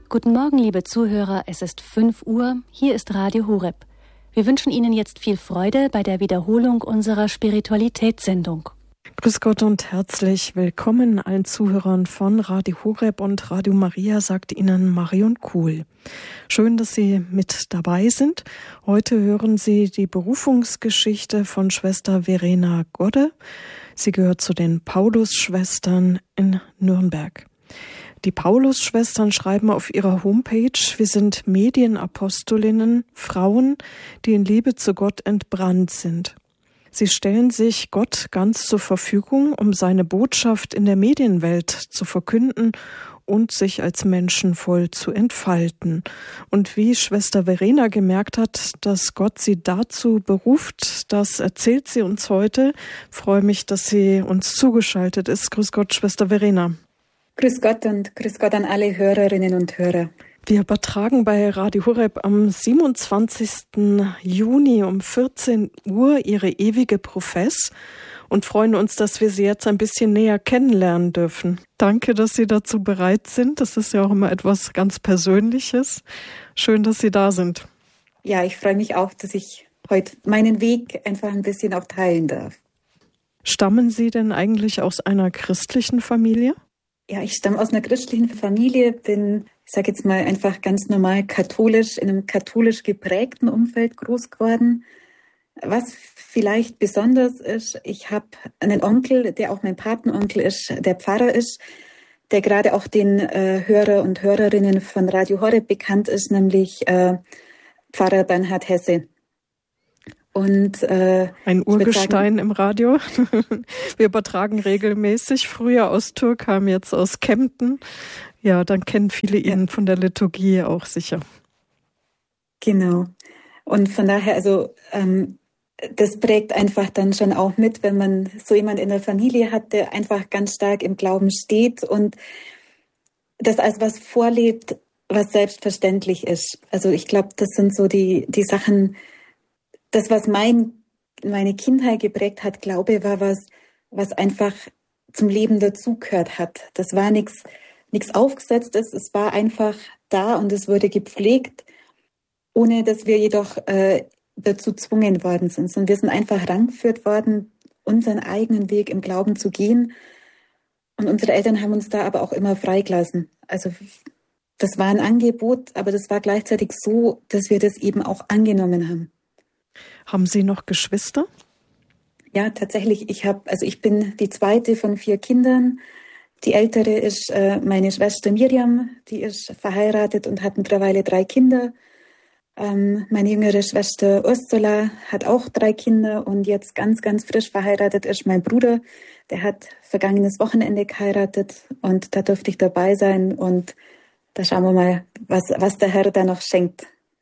Guten Morgen, liebe Zuhörer, es ist 5 Uhr, hier ist Radio Horeb. Wir wünschen Ihnen jetzt viel Freude bei der Wiederholung unserer Spiritualitätssendung. Grüß Gott und herzlich willkommen allen Zuhörern von Radio Horeb und Radio Maria, sagt Ihnen Marion Kuhl. Schön, dass Sie mit dabei sind. Heute hören Sie die Berufungsgeschichte von Schwester Verena Godde. Sie gehört zu den Paulus-Schwestern in Nürnberg. Die Paulus-Schwestern schreiben auf ihrer Homepage: Wir sind Medienapostolinnen, Frauen, die in Liebe zu Gott entbrannt sind. Sie stellen sich Gott ganz zur Verfügung, um seine Botschaft in der Medienwelt zu verkünden und sich als Menschen voll zu entfalten. Und wie Schwester Verena gemerkt hat, dass Gott sie dazu beruft, das erzählt sie uns heute. Ich freue mich, dass sie uns zugeschaltet ist. Grüß Gott, Schwester Verena. Grüß Gott und grüß Gott an alle Hörerinnen und Hörer. Wir übertragen bei Radio Horeb am 27. Juni um 14 Uhr Ihre ewige Profess und freuen uns, dass wir Sie jetzt ein bisschen näher kennenlernen dürfen. Danke, dass Sie dazu bereit sind. Das ist ja auch immer etwas ganz Persönliches. Schön, dass Sie da sind. Ja, ich freue mich auch, dass ich heute meinen Weg einfach ein bisschen auch teilen darf. Stammen Sie denn eigentlich aus einer christlichen Familie? Ja, ich stamme aus einer christlichen Familie, bin, ich sage jetzt mal, einfach ganz normal katholisch, in einem katholisch geprägten Umfeld groß geworden. Was vielleicht besonders ist, ich habe einen Onkel, der auch mein Patenonkel ist, der Pfarrer ist, der gerade auch den Hörer und Hörerinnen von Radio Horeb bekannt ist, nämlich Pfarrer Bernhard Hesse. Und, ein Urgestein im Radio. Wir übertragen regelmäßig, früher aus Türkheim, jetzt aus Kempten. Ja, dann kennen viele ihn von der Liturgie auch sicher. Genau. Und von daher, also das prägt einfach dann schon auch mit, wenn man so jemand in der Familie hat, der einfach ganz stark im Glauben steht und das als was vorlebt, was selbstverständlich ist. Also ich glaube, das sind so die Sachen. Das, was meine Kindheit geprägt hat, Glaube, war was einfach zum Leben dazugehört hat. Das war nichts Aufgesetztes, es war einfach da und es wurde gepflegt, ohne dass wir jedoch dazu gezwungen worden sind. Sondern wir sind einfach rangeführt worden, unseren eigenen Weg im Glauben zu gehen. Und unsere Eltern haben uns da aber auch immer freigelassen. Also das war ein Angebot, aber das war gleichzeitig so, dass wir das eben auch angenommen haben. Haben Sie noch Geschwister? Ja, tatsächlich. Ich bin die zweite von 4 Kindern. Die ältere ist meine Schwester Miriam, die ist verheiratet und hat mittlerweile 3 Kinder. Meine jüngere Schwester Ursula hat auch 3 Kinder und jetzt ganz, ganz frisch verheiratet ist mein Bruder. Der hat vergangenes Wochenende geheiratet und da durfte ich dabei sein und da schauen wir mal, was der Herr da noch schenkt.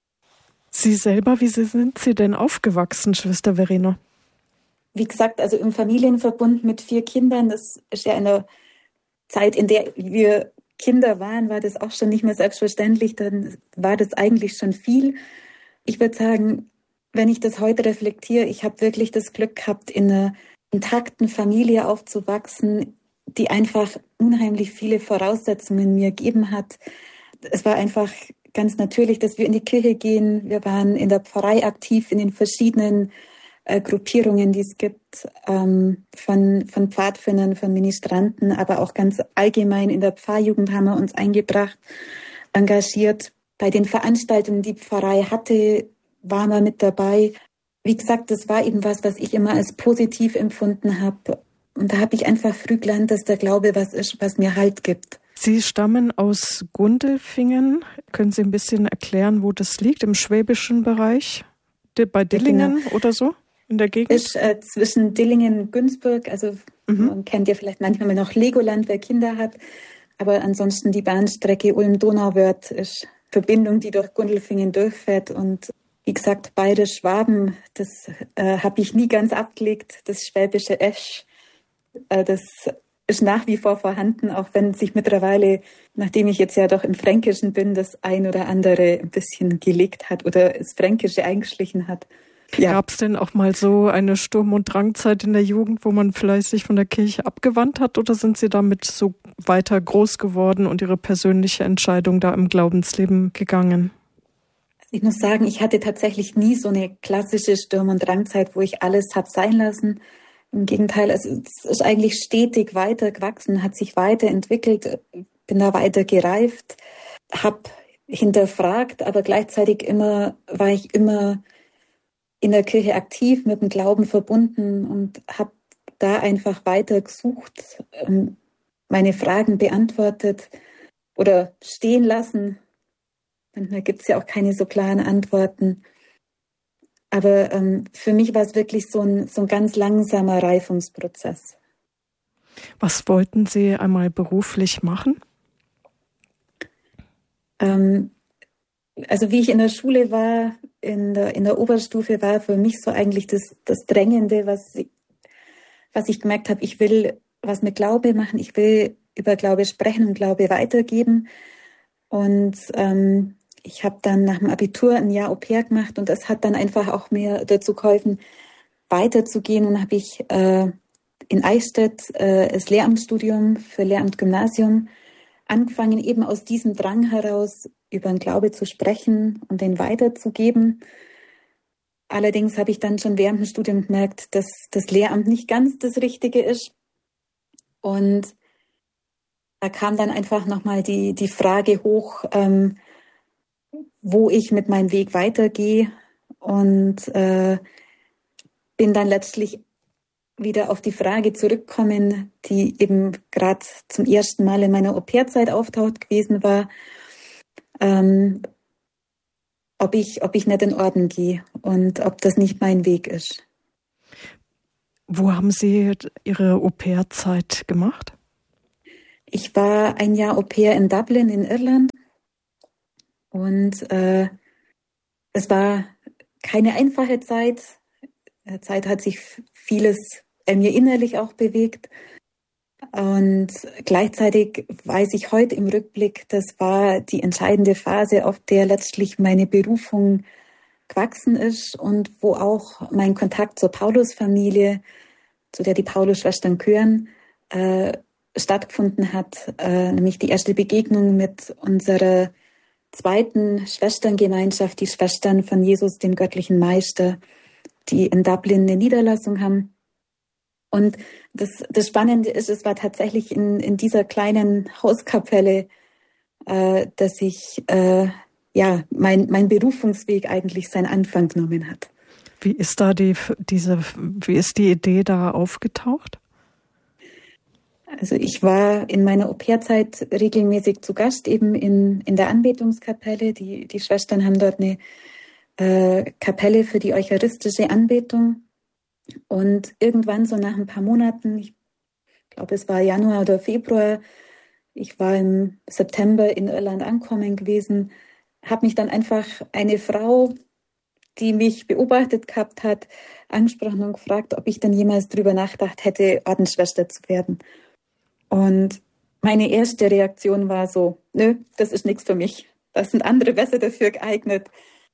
Sie selber, wie sind Sie denn aufgewachsen, Schwester Verena? Wie gesagt, also im Familienverbund mit 4 Kindern, das ist ja eine Zeit, in der wir Kinder waren, war das auch schon nicht mehr selbstverständlich, dann war das eigentlich schon viel. Ich würde sagen, wenn ich das heute reflektiere, ich habe wirklich das Glück gehabt, in einer intakten Familie aufzuwachsen, die einfach unheimlich viele Voraussetzungen mir gegeben hat. Es war einfach ganz natürlich, dass wir in die Kirche gehen. Wir waren in der Pfarrei aktiv, in den verschiedenen Gruppierungen, die es gibt, von Pfadfindern, von Ministranten, aber auch ganz allgemein in der Pfarrjugend haben wir uns eingebracht, engagiert. Bei den Veranstaltungen, die Pfarrei hatte, waren wir mit dabei. Wie gesagt, das war eben was ich immer als positiv empfunden habe. Und da habe ich einfach früh gelernt, dass der Glaube was ist, was mir Halt gibt. Sie stammen aus Gundelfingen. Können Sie ein bisschen erklären, wo das liegt? Im schwäbischen Bereich? Bei Dillingen, ja, genau, oder so? In der Gegend? Ist zwischen Dillingen und Günzburg. Also man kennt ja vielleicht manchmal noch Legoland, wer Kinder hat. Aber ansonsten die Bahnstrecke Ulm-Donauwörth ist Verbindung, die durch Gundelfingen durchfährt. Und wie gesagt, Bayerisch-Schwaben, das habe ich nie ganz abgelegt. Das schwäbische Esch, das ist nach wie vor vorhanden, auch wenn sich mittlerweile, nachdem ich jetzt ja doch im Fränkischen bin, das ein oder andere ein bisschen gelegt hat oder das Fränkische eingeschlichen hat. Ja. Gab es denn auch mal so eine Sturm- und Drangzeit in der Jugend, wo man vielleicht sich von der Kirche abgewandt hat, oder sind Sie damit so weiter groß geworden und Ihre persönliche Entscheidung da im Glaubensleben gegangen? Ich muss sagen, ich hatte tatsächlich nie so eine klassische Sturm- und Drangzeit, wo ich alles habe sein lassen. Im Gegenteil, es ist eigentlich stetig weiter gewachsen, hat sich weiterentwickelt, bin da weiter gereift, habe hinterfragt, aber gleichzeitig war ich immer in der Kirche aktiv, mit dem Glauben verbunden und habe da einfach weiter gesucht, meine Fragen beantwortet oder stehen lassen. Manchmal gibt es ja auch keine so klaren Antworten. Aber für mich war es wirklich so ein ganz langsamer Reifungsprozess. Was wollten Sie einmal beruflich machen? Also wie ich in der Schule war, in der Oberstufe, war für mich so eigentlich das Drängende, was ich gemerkt habe, ich will was mit Glaube machen, ich will über Glaube sprechen und Glaube weitergeben. Und ich habe dann nach dem Abitur ein Jahr Au-pair gemacht und das hat dann einfach auch mir dazu geholfen, weiterzugehen. Und habe ich in Eichstätt das Lehramtsstudium für Lehramt Gymnasium angefangen, eben aus diesem Drang heraus über den Glaube zu sprechen und den weiterzugeben. Allerdings habe ich dann schon während dem Studium gemerkt, dass das Lehramt nicht ganz das Richtige ist. Und da kam dann einfach nochmal die Frage hoch, wo ich mit meinem Weg weitergehe, und bin dann letztlich wieder auf die Frage zurückkommen, die eben gerade zum ersten Mal in meiner Au-pair-Zeit auftaucht gewesen war, ob ich nicht in Orden gehe und ob das nicht mein Weg ist. Wo haben Sie Ihre Au-pair-Zeit gemacht? Ich war ein Jahr Au-pair in Dublin in Irland und es war keine einfache Zeit. In der Zeit hat sich vieles mir innerlich auch bewegt. Und gleichzeitig weiß ich heute im Rückblick, das war die entscheidende Phase, auf der letztlich meine Berufung gewachsen ist und wo auch mein Kontakt zur Paulusfamilie, zu der die Paulus-Schwestern gehören, stattgefunden hat. Nämlich die erste Begegnung mit unserer zweiten Schwesterngemeinschaft, die Schwestern von Jesus, dem göttlichen Meister, die in Dublin eine Niederlassung haben. Und das Spannende ist, es war tatsächlich in dieser kleinen Hauskapelle, dass ich mein Berufungsweg eigentlich seinen Anfang genommen hat. Wie ist da die Idee da aufgetaucht? Also ich war in meiner Au-pair-Zeit regelmäßig zu Gast, eben in der Anbetungskapelle. Die Schwestern haben dort eine Kapelle für die eucharistische Anbetung. Und irgendwann so nach ein paar Monaten, ich glaube es war Januar oder Februar, ich war im September in Irland angekommen gewesen, habe mich dann einfach eine Frau, die mich beobachtet gehabt hat, angesprochen und gefragt, ob ich dann jemals drüber nachgedacht hätte, Ordensschwester zu werden. Und meine erste Reaktion war so, nö, das ist nichts für mich. Das sind andere besser dafür geeignet.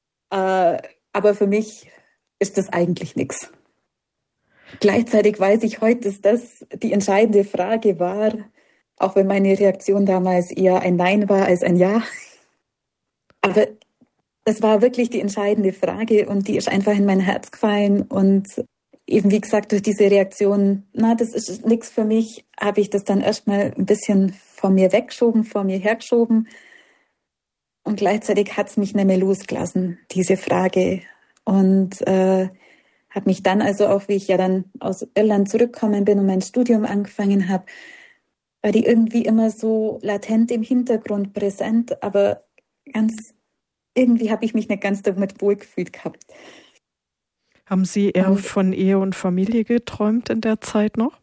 Aber für mich ist das eigentlich nichts. Gleichzeitig weiß ich heute, dass das die entscheidende Frage war, auch wenn meine Reaktion damals eher ein Nein war als ein Ja. Aber das war wirklich die entscheidende Frage und die ist einfach in mein Herz gefallen. Und eben wie gesagt, durch diese Reaktion, das ist nichts für mich, habe ich das dann erstmal ein bisschen von mir weggeschoben, vor mir hergeschoben. Und gleichzeitig hat es mich nicht mehr losgelassen, diese Frage. Und habe mich dann also auch, wie ich ja dann aus Irland zurückgekommen bin und mein Studium angefangen habe, war die irgendwie immer so latent im Hintergrund präsent, aber irgendwie habe ich mich nicht ganz damit wohlgefühlt gehabt. Haben Sie eher von Ehe und Familie geträumt in der Zeit noch?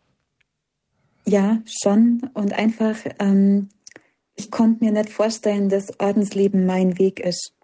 Ja, schon. Und einfach, ich konnte mir nicht vorstellen, dass Ordensleben mein Weg ist.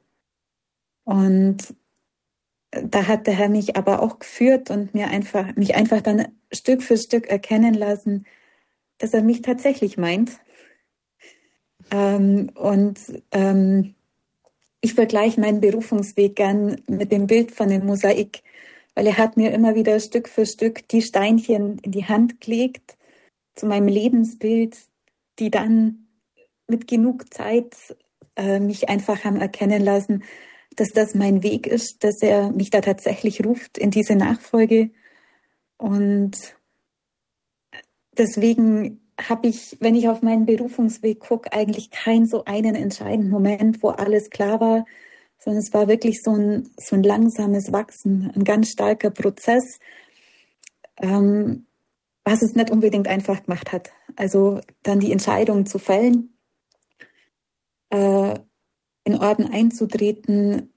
Und da hat der Herr mich aber auch geführt und mich einfach dann Stück für Stück erkennen lassen, dass er mich tatsächlich meint. Und ich vergleiche meinen Berufungsweg gern mit dem Bild von dem Mosaik, weil er hat mir immer wieder Stück für Stück die Steinchen in die Hand gelegt zu meinem Lebensbild, die dann mit genug Zeit mich einfach haben erkennen lassen, dass das mein Weg ist, dass er mich da tatsächlich ruft in diese Nachfolge. Und deswegen habe ich, wenn ich auf meinen Berufungsweg gucke, eigentlich keinen so einen entscheidenden Moment, wo alles klar war, sondern es war wirklich so ein langsames Wachsen, ein ganz starker Prozess, was es nicht unbedingt einfach gemacht hat. Also dann die Entscheidung zu fällen, in Orden einzutreten,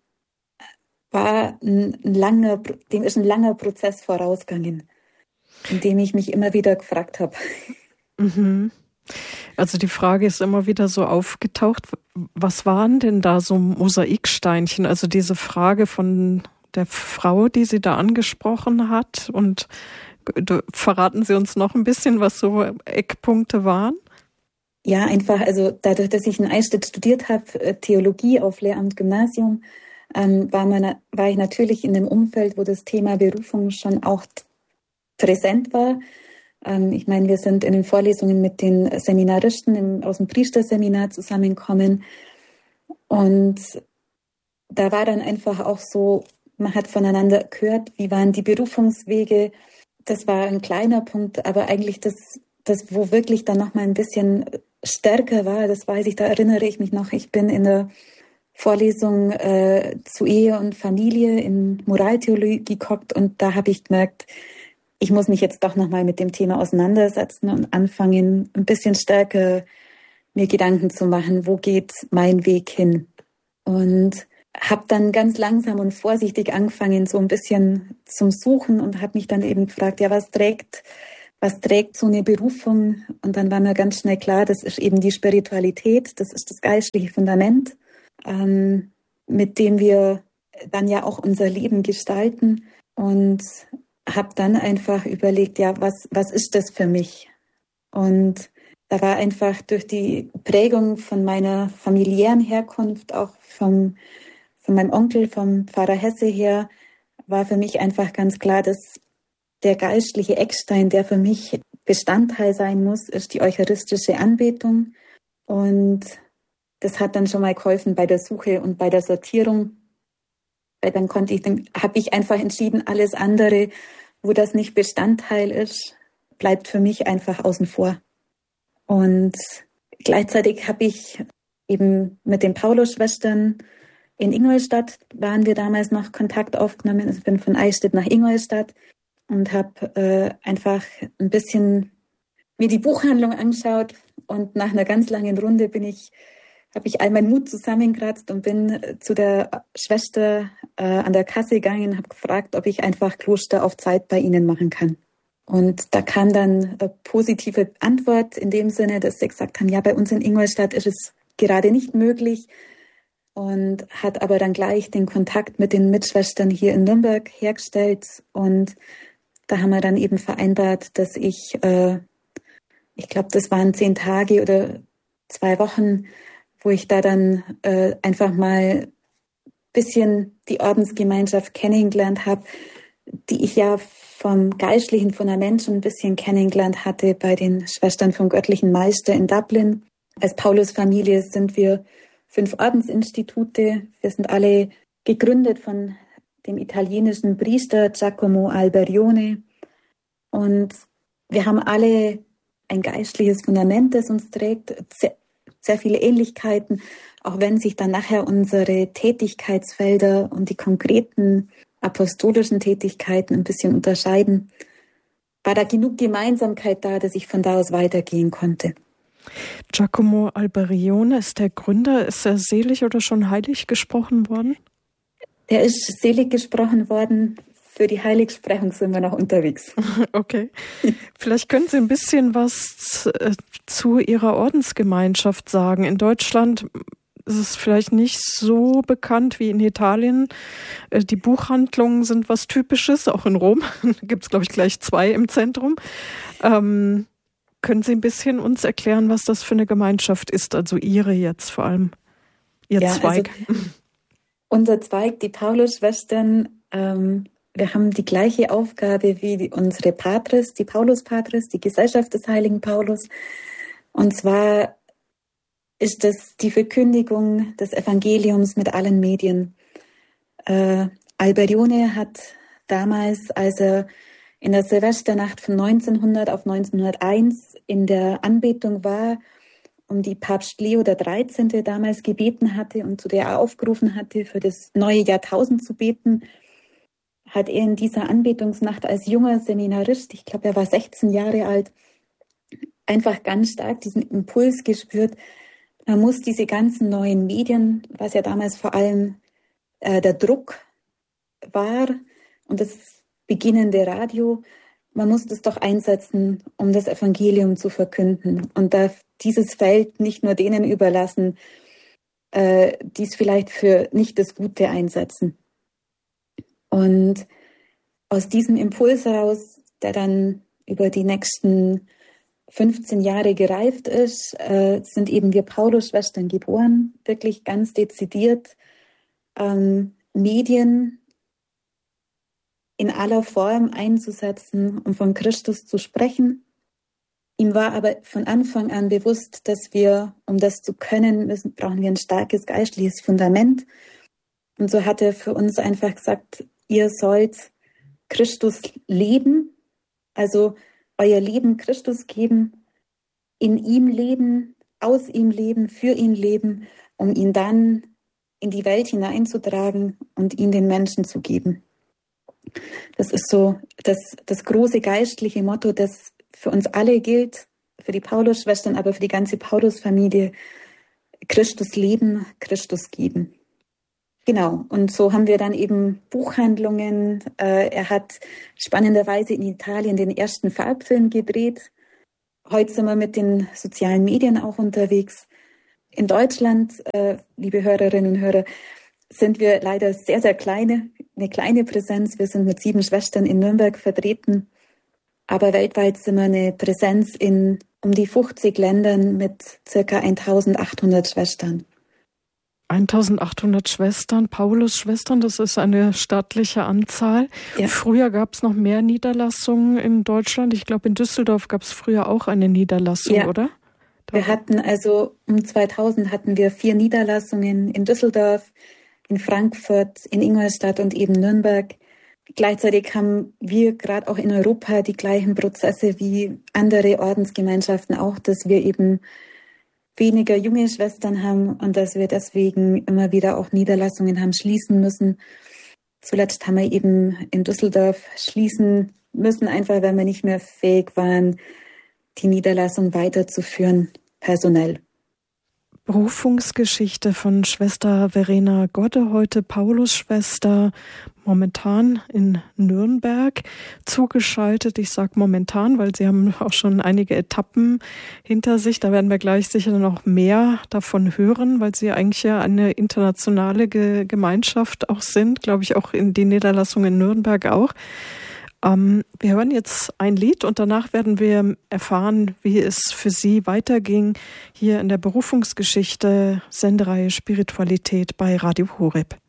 dem ist ein langer Prozess vorausgegangen, in dem ich mich immer wieder gefragt habe. Mhm. Also die Frage ist immer wieder so aufgetaucht, was waren denn da so Mosaiksteinchen? Also diese Frage von der Frau, die sie da angesprochen hat, und verraten Sie uns noch ein bisschen, was so Eckpunkte waren? Ja, einfach, also dadurch, dass ich in Eichstätt studiert habe, Theologie auf Lehramt Gymnasium, war ich natürlich in einem Umfeld, wo das Thema Berufung schon auch präsent war. Ich meine, wir sind in den Vorlesungen mit den Seminaristen aus dem Priesterseminar zusammengekommen. Und da war dann einfach auch so, man hat voneinander gehört, wie waren die Berufungswege. Das war ein kleiner Punkt, aber eigentlich das, wo wirklich dann nochmal ein bisschen stärker war, das weiß ich, da erinnere ich mich noch. Ich bin in der Vorlesung zu Ehe und Familie in Moraltheologie gehockt und da habe ich gemerkt, ich muss mich jetzt doch nochmal mit dem Thema auseinandersetzen und anfangen, ein bisschen stärker mir Gedanken zu machen, wo geht mein Weg hin? Und habe dann ganz langsam und vorsichtig angefangen, so ein bisschen zum Suchen und habe mich dann eben gefragt, ja, was trägt so eine Berufung? Und dann war mir ganz schnell klar, das ist eben die Spiritualität, das ist das geistliche Fundament, mit dem wir dann ja auch unser Leben gestalten. Und habe dann einfach überlegt, ja, was ist das für mich? Und da war einfach durch die Prägung von meiner familiären Herkunft, auch von meinem Onkel, vom Pfarrer Hesse her, war für mich einfach ganz klar, dass der geistliche Eckstein, der für mich Bestandteil sein muss, ist die eucharistische Anbetung. Und das hat dann schon mal geholfen bei der Suche und bei der Sortierung. Weil dann habe ich einfach entschieden, alles andere, wo das nicht Bestandteil ist, bleibt für mich einfach außen vor. Und gleichzeitig habe ich eben mit den Paulusschwestern in Ingolstadt, waren wir damals noch Kontakt aufgenommen. Also ich bin von Eichstätt nach Ingolstadt und habe einfach ein bisschen mir die Buchhandlung angeschaut und nach einer ganz langen Runde habe ich all meinen Mut zusammengekratzt und bin zu der Schwester an der Kasse gegangen und habe gefragt, ob ich einfach Kloster auf Zeit bei ihnen machen kann. Und da kam dann eine positive Antwort in dem Sinne, dass sie gesagt haben, ja, bei uns in Ingolstadt ist es gerade nicht möglich, und hat aber dann gleich den Kontakt mit den Mitschwestern hier in Nürnberg hergestellt. Und da haben wir dann eben vereinbart, dass ich glaube, das waren 10 Tage oder 2 Wochen, wo ich da dann einfach mal ein bisschen die Ordensgemeinschaft kennengelernt habe, die ich ja vom geistlichen Fundament schon ein bisschen kennengelernt hatte bei den Schwestern vom Göttlichen Meister in Dublin. Als Paulusfamilie sind wir 5 Ordensinstitute. Wir sind alle gegründet von dem italienischen Priester Giacomo Alberione. Und wir haben alle ein geistliches Fundament, das uns trägt, sehr viele Ähnlichkeiten, auch wenn sich dann nachher unsere Tätigkeitsfelder und die konkreten apostolischen Tätigkeiten ein bisschen unterscheiden, war da genug Gemeinsamkeit da, dass ich von da aus weitergehen konnte. Giacomo Alberione ist der Gründer. Ist er selig oder schon heilig gesprochen worden? Er ist selig gesprochen worden. Für die Heiligsprechung sind wir noch unterwegs. Okay. Vielleicht können Sie ein bisschen was zu Ihrer Ordensgemeinschaft sagen. In Deutschland ist es vielleicht nicht so bekannt wie in Italien. Die Buchhandlungen sind was Typisches, auch in Rom. Da gibt es, glaube ich, gleich 2 im Zentrum. Können Sie ein bisschen uns erklären, was das für eine Gemeinschaft ist? Also Ihre jetzt vor allem, Ihr Zweig. Also Unser Zweig, die Paulus-Schwestern, wir haben die gleiche Aufgabe wie unsere Patres, die Paulus-Patres, die Gesellschaft des heiligen Paulus. Und zwar ist das die Verkündigung des Evangeliums mit allen Medien. Alberione hat damals, als er in der Silvesternacht von 1900 auf 1901 in der Anbetung war, um die Papst Leo XIII. Damals gebeten hatte und zu der er aufgerufen hatte, für das neue Jahrtausend zu beten, hat er in dieser Anbetungsnacht als junger Seminarist, ich glaube, er war 16 Jahre alt, einfach ganz stark diesen Impuls gespürt, man muss diese ganzen neuen Medien, was ja damals vor allem der Druck war und das beginnende Radio, man muss das doch einsetzen, um das Evangelium zu verkünden und darf dieses Feld nicht nur denen überlassen, die es vielleicht für nicht das Gute einsetzen. Und aus diesem Impuls heraus, der dann über die nächsten 15 Jahre gereift ist, sind eben wir Paulus-Schwestern geboren, wirklich ganz dezidiert Medien in aller Form einzusetzen, um von Christus zu sprechen. Ihm war aber von Anfang an bewusst, dass wir, um das zu können, brauchen wir ein starkes geistliches Fundament. Und so hat er für uns einfach gesagt, ihr sollt Christus leben, also euer Leben Christus geben, in ihm leben, aus ihm leben, für ihn leben, um ihn dann in die Welt hineinzutragen und ihn den Menschen zu geben. Das ist so das große geistliche Motto, das für uns alle gilt, für die Paulus-Schwestern, aber für die ganze Paulus-Familie. Christus leben, Christus geben. Genau, und so haben wir dann eben Buchhandlungen. Er hat spannenderweise in Italien den ersten Farbfilm gedreht. Heute sind wir mit den sozialen Medien auch unterwegs. In Deutschland, liebe Hörerinnen und Hörer, sind wir leider sehr, sehr eine kleine Präsenz. Wir sind mit 7 Schwestern in Nürnberg vertreten. Aber weltweit sind wir eine Präsenz in um die 50 Ländern mit ca. 1800 Schwestern. 1800 Schwestern, Paulus-Schwestern, das ist eine stattliche Anzahl. Ja. Früher gab es noch mehr Niederlassungen in Deutschland. Ich glaube, in Düsseldorf gab es früher auch eine Niederlassung, ja. Oder? Wir hatten also um 2000 hatten wir 4 Niederlassungen in Düsseldorf, in Frankfurt, in Ingolstadt und eben Nürnberg. Gleichzeitig haben wir gerade auch in Europa die gleichen Prozesse wie andere Ordensgemeinschaften auch, dass wir eben weniger junge Schwestern haben und dass wir deswegen immer wieder auch Niederlassungen haben schließen müssen. Zuletzt haben wir eben in Düsseldorf schließen müssen, einfach weil wir nicht mehr fähig waren, die Niederlassung weiterzuführen, personell. Berufungsgeschichte von Schwester Verena Godde, heute Paulus-Schwester, momentan in Nürnberg zugeschaltet. Ich sage momentan, weil Sie haben auch schon einige Etappen hinter sich. Da werden wir gleich sicher noch mehr davon hören, weil Sie eigentlich ja eine internationale Gemeinschaft auch sind, glaube ich auch in die Niederlassung in Nürnberg auch. Wir hören jetzt ein Lied und danach werden wir erfahren, wie es für Sie weiterging hier in der Berufungsgeschichte Sendereihe Spiritualität bei Radio Horeb.